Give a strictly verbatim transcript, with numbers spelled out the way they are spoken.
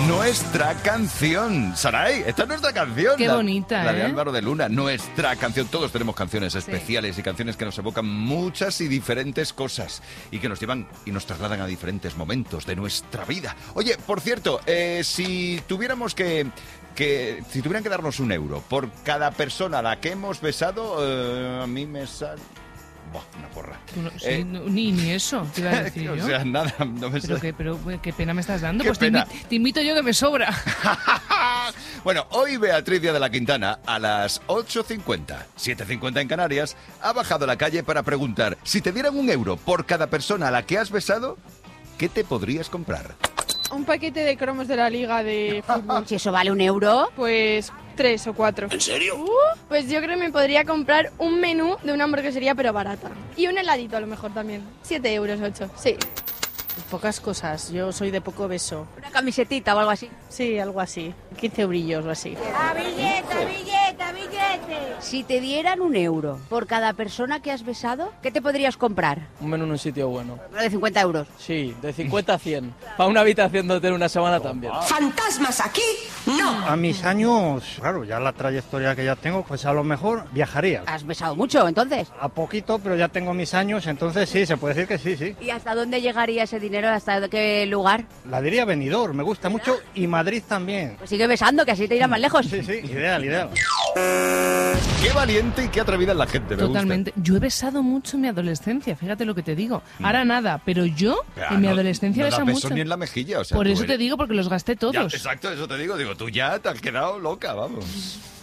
nuestra canción. Saray, esta es nuestra canción. Qué la, bonita, La de ¿eh? Álvaro de Luna, nuestra canción. Todos tenemos canciones especiales sí. y canciones que nos evocan muchas y diferentes cosas y que nos llevan y nos trasladan a diferentes momentos de nuestra vida. Oye, por cierto, eh, si tuviéramos que... que si tuvieran que darnos un euro por cada persona a la que hemos besado, eh, a mí me sale... Buah, una porra. No, sí, Eh, no, ni, ni eso, te iba a decir o yo. sea, nada, no me Pero, sale. qué, pero qué pena me estás dando. Qué Pues te, pena. invi- te invito yo, que me sobra. Bueno, hoy Beatriz Díaz de la Quintana, a las ocho cincuenta, siete cincuenta en Canarias, ha bajado a la calle para preguntar: si te dieran un euro por cada persona a la que has besado, ¿qué te podrías comprar? Un paquete de cromos de la liga de fútbol. Si eso vale un euro. Pues tres o cuatro. ¿En serio? Uh, pues yo creo que me podría comprar un menú de una hamburguesería, pero barata. Y un heladito a lo mejor también. Siete euros, ocho. Sí. Pocas cosas, yo soy de poco beso. Una camisetita o algo así. Sí, algo así. quince eurillos o así. ¡A billete, billete, billete! Si te dieran un euro por cada persona que has besado, ¿qué te podrías comprar? Un menú en un sitio bueno. Uno de cincuenta euros. Sí, de cincuenta a cien. Para una habitación de hotel una semana también. ¡Fantasmas aquí! ¡No! A mis años, claro, ya la trayectoria que ya tengo, pues a lo mejor viajaría. ¿Has besado mucho, entonces? A poquito, pero ya tengo mis años, entonces sí, se puede decir que sí, sí. ¿Y hasta dónde llegaría ese dinero? ¿Hasta qué lugar? La diría Benidorm, me gusta mucho, y Madrid también. Pues sigue besando, que así te irá más lejos. Sí, sí, ideal, ideal. Qué valiente y qué atrevida es la gente, me Totalmente. Yo he besado mucho en mi adolescencia, fíjate lo que te digo. Ahora nada, pero yo gusta. en mi No- adolescencia no das besa besos mucho. ni en la mejilla, o sea, Por tú eso te eres- digo, porque los gasté Ya, todos. exacto, eso te digo. Digo, tú ya te has quedado loca, vamos.